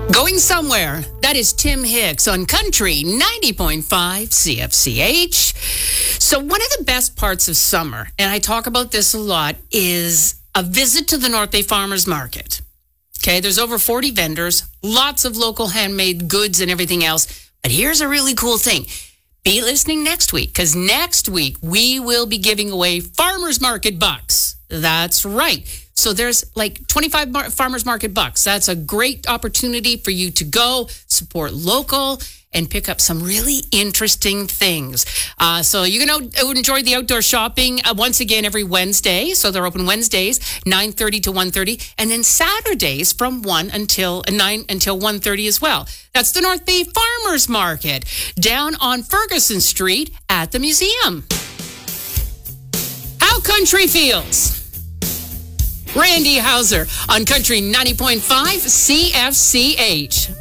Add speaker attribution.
Speaker 1: Going somewhere. That is Tim Hicks on Country 90.5 CFCH. So one of the best parts of summer, and I talk about this a lot, is a visit to the North Bay Farmers Market. Okay, there's over 40 vendors, lots of local handmade goods and everything else. But here's a really cool thing. Be listening next week, because next week we will be giving away Farmers Market bucks. That's right. So there's like 25 Farmers Market bucks. That's a great opportunity for you to go support local and pick up some really interesting things. So you're going to enjoy the outdoor shopping once again every Wednesday. So they're open Wednesdays, 9:30 to 1:30, and then Saturdays from 9 until 1:30 as well. That's the North Bay Farmers Market down on Ferguson Street at the museum. How country feels. Randy Hauser on Country 90.5 CFCH.